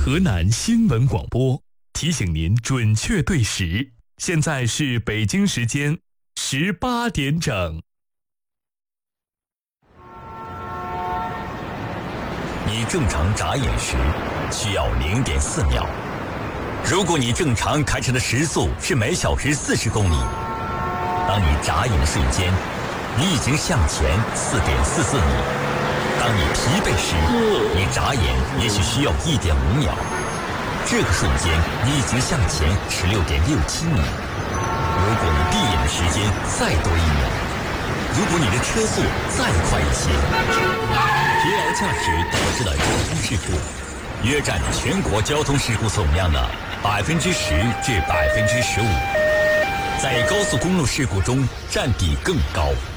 河南新闻广播提醒您准确对时，现在是北京时间18点整。 你正常眨眼时需要0.4秒。如果你正常开车的时速是每小时40公里，当你眨眼的瞬间，你已经向前4.44米。当你疲惫时，你眨眼也许需要1.5秒。这个瞬间，你已经向前16.67米。如果你闭眼的时间再多1秒，如果你的车速再快一些，疲劳驾驶导致的交通事故，约占全国交通事故总量的10%至15%，在高速公路事故中占比更高。